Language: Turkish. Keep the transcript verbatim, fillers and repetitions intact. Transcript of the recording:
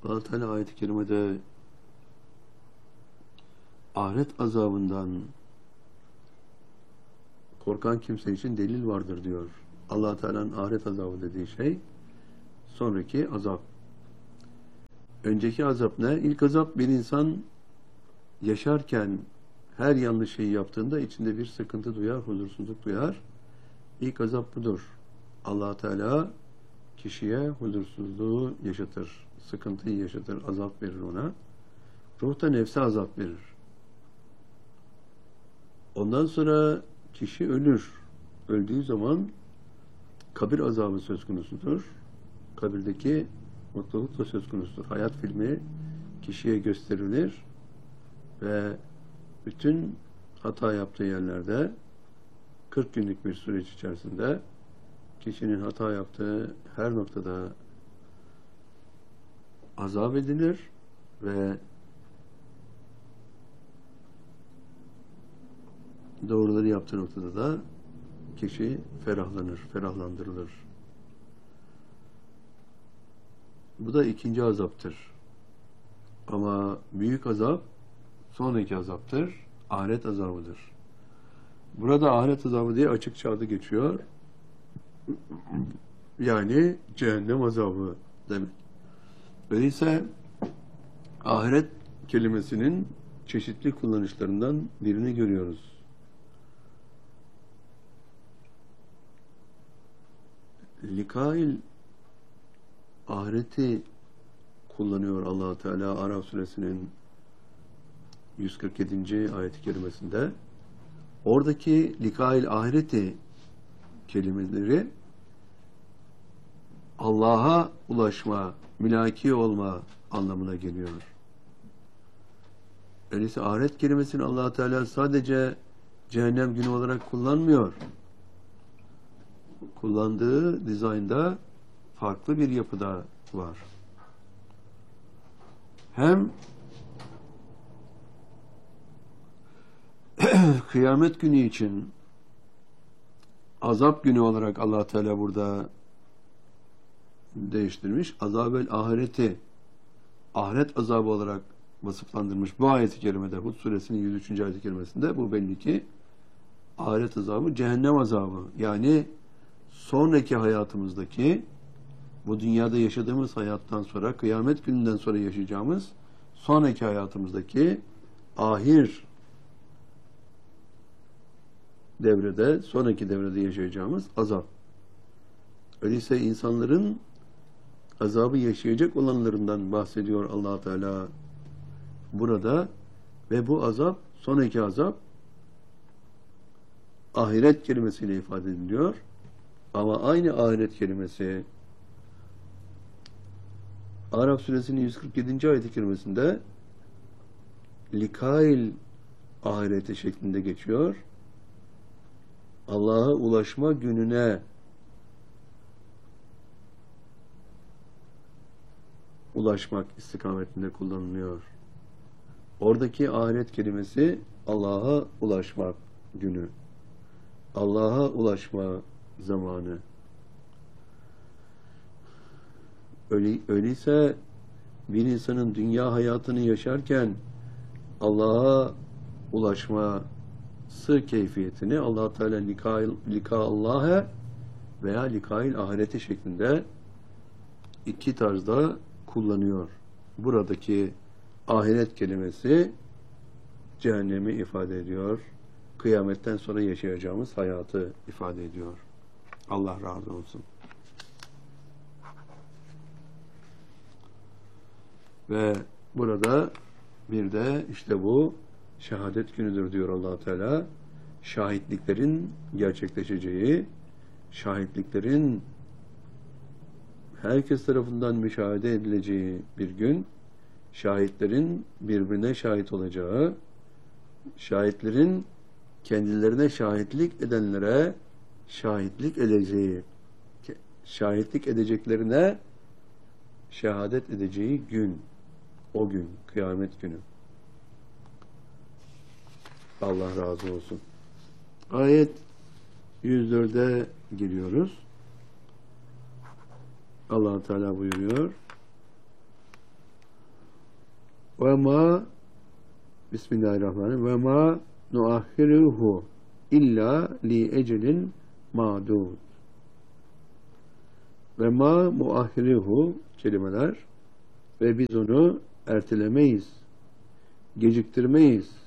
Allah Teala ayet-i kerimede ahiret azabından korkan kimse için delil vardır diyor. Allah Teala'nın ahiret azabı dediği şey sonraki azap. Önceki azap ne? İlk azap bir insan yaşarken her yanlış şeyi yaptığında içinde bir sıkıntı duyar, huzursuzluk duyar. İlk azap budur. Allah Teala kişiye huzursuzluğu yaşatır, sıkıntıyı yaşatır, azap verir ona. Ruh da nefse azap verir. Ondan sonra kişi ölür. Öldüğü zaman kabir azabı söz konusudur. Kabirdeki mutluluk da söz konusudur. Hayat filmi kişiye gösterilir ve bütün hata yaptığı yerlerde kırk günlük bir süreç içerisinde kişinin hata yaptığı her noktada azap edilir ve doğruları yaptığı noktada da kişi ferahlanır, ferahlandırılır. Bu da ikinci azaptır. Ama büyük azap sonraki azaptır. Ahiret azabıdır. Burada ahiret azabı diye açıkça adı geçiyor. Yani cehennem azabı demek. Öyleyse ahiret kelimesinin çeşitli kullanışlarından birini görüyoruz. Likail ahireti kullanıyor Allah Teala Araf suresinin yüz kırk yedinci ayet-i kerimesinde. Oradaki likail ahireti kelimeleri Allah'a ulaşma, mülaki olma anlamına geliyor. Öyleyse ahiret kelimesini Allah Teala sadece cehennem günü olarak kullanmıyor. Kullandığı dizaynda farklı bir yapıda var. Hem kıyamet günü için azap günü olarak Allah Teala burada değiştirmiş. Azabel ahireti ahiret azabı olarak vasıflandırmış. Bu ayet-i kerimede Hud suresinin yüz üçüncü ayet-i kerimesinde bu belli ki ahiret azabı cehennem azabı. Yani sonraki hayatımızdaki bu dünyada yaşadığımız hayattan sonra kıyamet gününden sonra yaşayacağımız sonraki hayatımızdaki ahir devrede, sonraki devrede yaşayacağımız azap. Öyleyse insanların azabı yaşayacak olanlarından bahsediyor Allah Teala burada ve bu azap, sonraki azap ahiret kelimesiyle ifade ediliyor. Ama aynı ahiret kelimesi Araf suresinin yüz kırk yedinci ayet-i kerimesinde likail ahireti şeklinde geçiyor. Allah'a ulaşma gününe ulaşmak istikametinde kullanılıyor. Oradaki ahiret kelimesi Allah'a ulaşmak günü. Allah'a ulaşma zamanı. Öyle, öyleyse bir insanın dünya hayatını yaşarken Allah'a ulaşması keyfiyetini Allah Teala lika, lika Allah'a veya likail ahireti şeklinde iki tarzda kullanıyor. Buradaki ahiret kelimesi cehennemi ifade ediyor. Kıyametten sonra yaşayacağımız hayatı ifade ediyor. Allah razı olsun. Ve burada bir de işte bu şehadet günüdür diyor Allah Teala. Şahitliklerin gerçekleşeceği, şahitliklerin herkes tarafından müşahede edileceği bir gün, şahitlerin birbirine şahit olacağı, şahitlerin kendilerine şahitlik edenlere şahitlik edeceği, şahitlik edeceklerine şehadet edeceği gün, o gün, kıyamet günü. Allah razı olsun. Ayet yüz dörde giriyoruz. Allah Teala buyuruyor. ve ma Bismillahirrahmanirrahim ve ma nuahhiruhu illa li ecelin ma'dud. Ve ma muahhiruhu kelimeler ve biz onu ertelemeyiz, geciktirmeyiz.